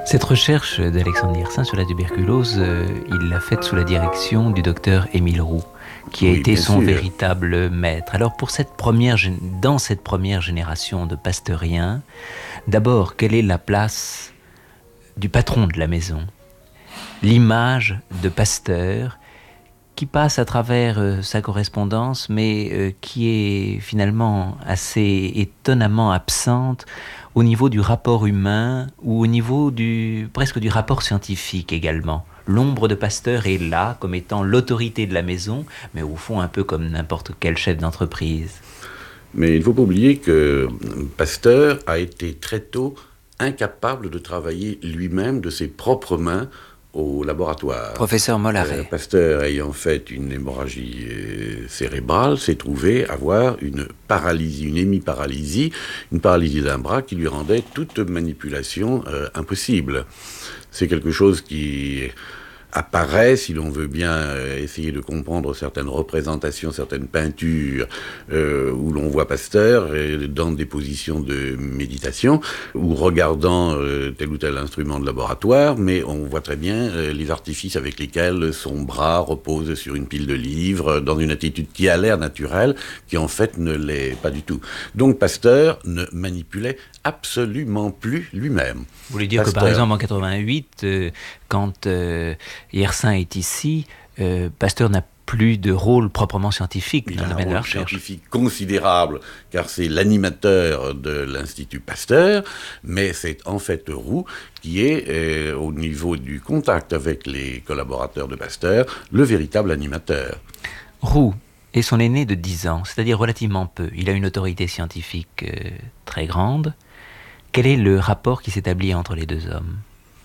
Cette recherche d'Alexandre Yersin sur la tuberculose, il l'a faite sous la direction du docteur Émile Roux, qui a Oui, été bien son sûr. véritable maître. Alors dans cette première génération de pasteuriens, d'abord, quelle est la place du patron de la maison? L'image de Pasteur qui passe à travers sa correspondance, mais qui est finalement assez étonnamment absente au niveau du rapport humain ou au niveau presque du rapport scientifique également. L'ombre de Pasteur est là comme étant l'autorité de la maison, mais au fond un peu comme n'importe quel chef d'entreprise. Mais il ne faut pas oublier que Pasteur a été très tôt incapable de travailler lui-même de ses propres mains au laboratoire. Professeur Mollaret. Pasteur, ayant fait une hémorragie cérébrale, s'est trouvé avoir une paralysie, une hémiparalysie, une paralysie d'un bras qui lui rendait toute manipulation impossible. C'est quelque chose qui apparaît, si l'on veut bien essayer de comprendre certaines représentations, certaines peintures où l'on voit Pasteur dans des positions de méditation ou regardant tel ou tel instrument de laboratoire, mais on voit très bien les artifices avec lesquels son bras repose sur une pile de livres dans une attitude qui a l'air naturelle, qui en fait ne l'est pas du tout. Donc Pasteur ne manipulait absolument plus lui-même. Vous voulez dire Pasteur, que par exemple en 88, quand Yersin est ici, Pasteur n'a plus de rôle proprement scientifique dans le domaine de la recherche. Scientifique considérable, car c'est l'animateur de l'Institut Pasteur, mais c'est en fait Roux qui est, au niveau du contact avec les collaborateurs de Pasteur, le véritable animateur. Roux est son aîné de 10 ans, c'est-à-dire relativement peu. Il a une autorité scientifique très grande. Quel est le rapport qui s'établit entre les deux hommes ?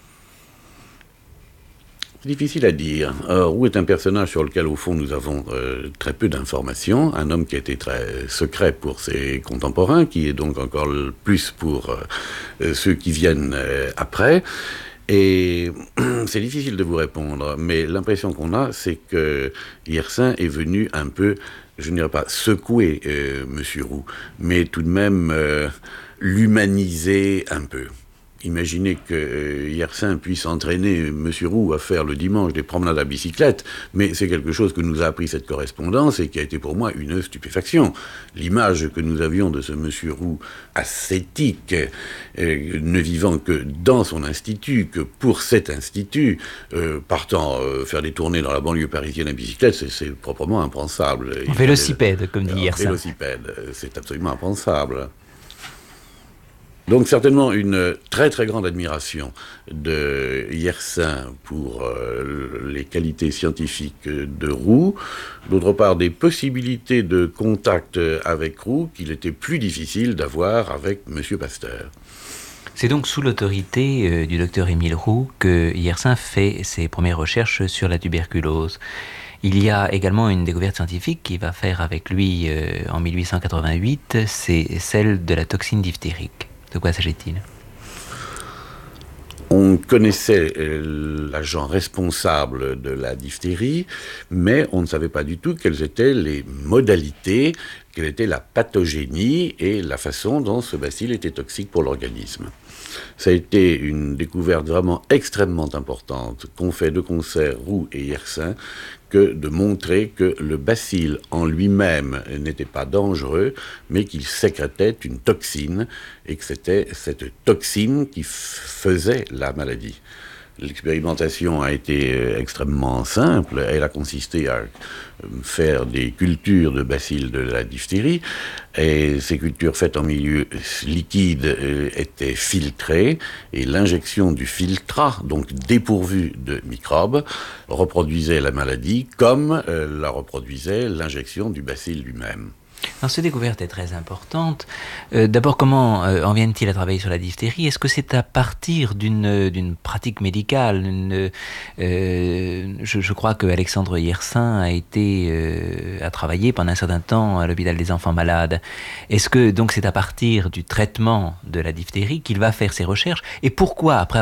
C'est difficile à dire. Roux est un personnage sur lequel, au fond, nous avons très peu d'informations. Un homme qui a été très secret pour ses contemporains, qui est donc encore le plus pour ceux qui viennent après. Et c'est difficile de vous répondre, mais l'impression qu'on a, c'est que Yersin est venu un peu, je ne dirais pas secouer Monsieur Roux, mais tout de même l'humaniser un peu. Imaginez que Yersin puisse entraîner Monsieur Roux à faire le dimanche des promenades à bicyclette, mais c'est quelque chose que nous a appris cette correspondance et qui a été pour moi une stupéfaction. L'image que nous avions de ce Monsieur Roux ascétique, ne vivant que dans son institut, que pour cet institut, partant faire des tournées dans la banlieue parisienne à bicyclette, c'est proprement impensable. En vélocipède, comme dit Yersin. Vélocipède, c'est absolument impensable. Donc certainement une très très grande admiration de Yersin pour les qualités scientifiques de Roux, d'autre part des possibilités de contact avec Roux qu'il était plus difficile d'avoir avec M. Pasteur. C'est donc sous l'autorité du docteur Émile Roux que Yersin fait ses premières recherches sur la tuberculose. Il y a également une découverte scientifique qu'il va faire avec lui en 1888, c'est celle de la toxine diphtérique. De quoi s'agit-il ? On connaissait l'agent responsable de la diphtérie, mais on ne savait pas du tout quelles étaient les modalités, quelle était la pathogénie et la façon dont ce bacille était toxique pour l'organisme. Ça a été une découverte vraiment extrêmement importante qu'ont fait de concert Roux et Yersin, que de montrer que le bacille en lui-même n'était pas dangereux, mais qu'il sécrétait une toxine, et que c'était cette toxine qui faisait la maladie. L'expérimentation a été extrêmement simple. Elle a consisté à faire des cultures de bacilles de la diphtérie. Et ces cultures faites en milieu liquide étaient filtrées. Et l'injection du filtrat, donc dépourvu de microbes, reproduisait la maladie comme la reproduisait l'injection du bacille lui-même. Alors, cette découverte est très importante. D'abord, comment en viennent-ils à travailler sur la diphtérie ? Est-ce que c'est à partir d'une pratique médicale je crois que Alexandre Yersin a travaillé pendant un certain temps à l'hôpital des enfants malades. Est-ce que donc c'est à partir du traitement de la diphtérie qu'il va faire ses recherches ? Et pourquoi, après